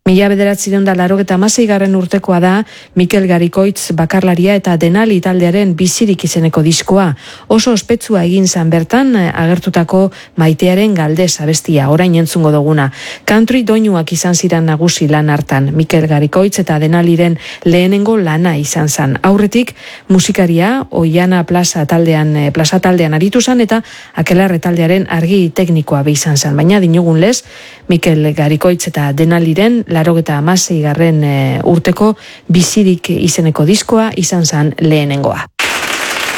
1986 urtekoa da Mikel Garikoitz bakarlaria eta Denali taldearen Bizirik izeneko diskoa. Oso ospetsua egin zan bertan agertutako Maitearen Galdez abestia, orain entzungo duguna. Country doinuak izan ziren nagusi lan hartan. Mikel Garikoitz eta Denaliren lehenengo lana izan zan. Aurretik musikaria Oiana plaza taldean aritu zan eta Akelarre taldearen argi teknikoa izan zan. Baina dinogun lez, Mikel Garikoitz eta Denaliren 86. urteko Bizirik izeneko diskoa izan zan lehenengoa.